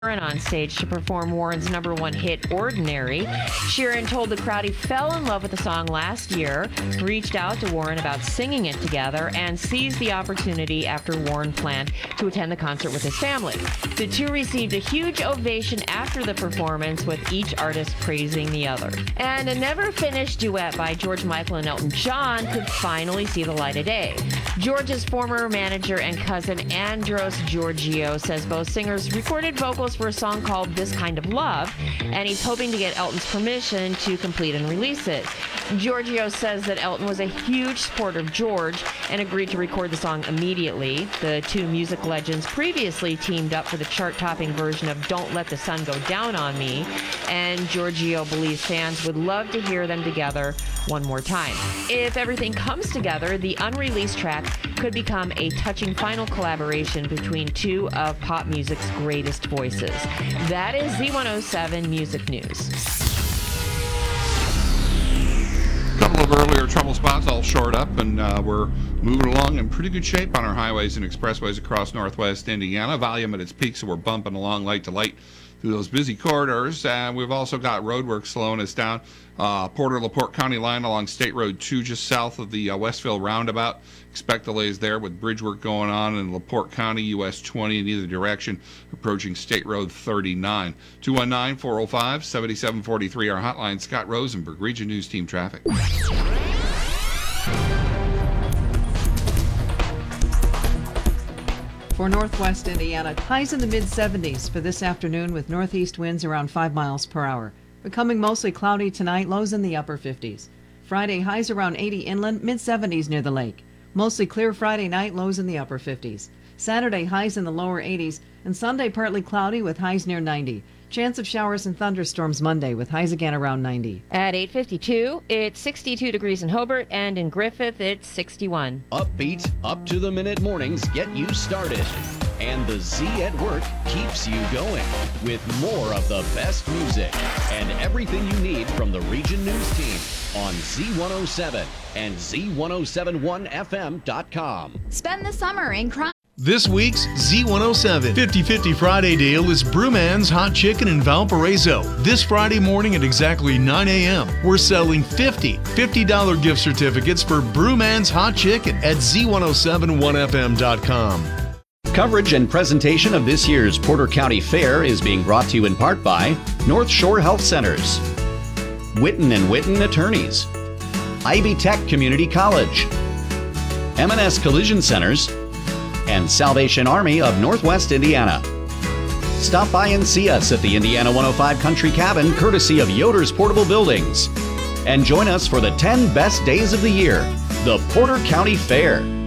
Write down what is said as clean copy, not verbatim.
On stage to perform Warren's number one hit, Ordinary. Sheeran told the crowd he fell in love with the song last year, reached out to Warren about singing it together, and seized the opportunity after Warren planned to attend the concert with his family. The two received a huge ovation after the performance, with each artist praising the other. And a never-finished duet by George Michael and Elton John could finally see the light of day. George's former manager and cousin Andros Georgiou says both singers recorded vocals for a song called This Kind of Love, and he's hoping to get Elton's permission to complete and release it. Georgiou says that Elton was a huge supporter of George and agreed to record the song immediately. The two music legends previously teamed up for the chart-topping version of Don't Let the Sun Go Down on Me, and Georgiou believes fans would love to hear them together one more time. If everything comes together, the unreleased track could become a touching final collaboration between two of pop music's greatest voices. That is Z107 Music News. A couple of earlier trouble spots all shored up, and we're moving along in pretty good shape on our highways and expressways across northwest Indiana. Volume at its peak, so we're bumping along light to light through those busy corridors. We've also got roadwork slowing us down. Porter-LaPorte County line along State Road 2 just south of the Westville roundabout. Expect delays there with bridge work going on in LaPorte County, US 20 in either direction, approaching State Road 39. 219-405-7743, our hotline. Scott Rosenberg, Region News Team Traffic. For northwest Indiana, highs in the mid-70s for this afternoon with northeast winds around 5 miles per hour. Becoming mostly cloudy tonight, lows in the upper 50s. Friday, highs around 80 inland, mid-70s near the lake. Mostly clear Friday night, lows in the upper 50s. Saturday, highs in the lower 80s, and Sunday partly cloudy with highs near 90. Chance of showers and thunderstorms Monday with highs again around 90. At 8:52, it's 62 degrees in Hobart, and in Griffith, it's 61. Upbeat, up-to-the-minute mornings get you started. And the Z at Work keeps you going with more of the best music and everything you need from the Region News Team on Z107 and Z1071FM.com. Spend the summer in crime. This week's Z107 50/50 Friday deal is Brewman's Hot Chicken in Valparaiso. This Friday morning at exactly 9 a.m., we're selling $50 gift certificates for Brewman's Hot Chicken at Z1071FM.com. Coverage and presentation of this year's Porter County Fair is being brought to you in part by North Shore Health Centers, Witten & Witten Attorneys, Ivy Tech Community College, M&S Collision Centers, and Salvation Army of Northwest Indiana. Stop by and see us at the Indiana 105 Country Cabin, courtesy of Yoder's Portable Buildings. And join us for the 10 best days of the year, the Porter County Fair.